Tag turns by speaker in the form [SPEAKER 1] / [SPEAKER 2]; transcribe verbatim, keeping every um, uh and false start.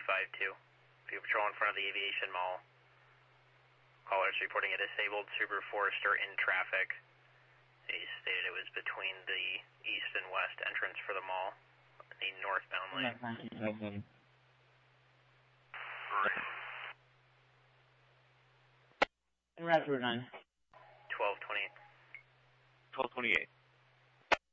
[SPEAKER 1] five two. Vehicle patrol in front of the Aviation Mall. Callers reporting a disabled Subaru Forester in traffic. He stated it was between the east and west entrance for the mall, the northbound lane.
[SPEAKER 2] Mm-hmm. And Route nine.
[SPEAKER 1] twelve twenty-eight.
[SPEAKER 2] twelve twenty-eight.